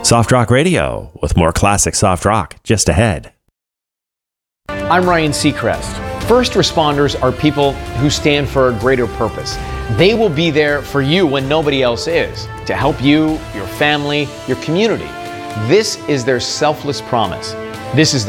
Soft Rock Radio with more classic soft rock just ahead. I'm Ryan Seacrest. First responders are people who stand for a greater purpose. They will be there for you when nobody else is, to help you, your family, your community. This is their selfless promise. This is